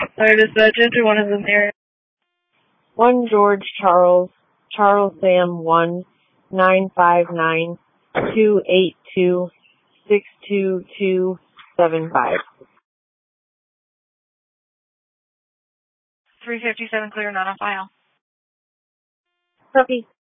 Sorry, dispatch, enter one of them here. 1 George Charles, Charles Sam 1, 959 282 62275. 357 clear, not on file. Copy.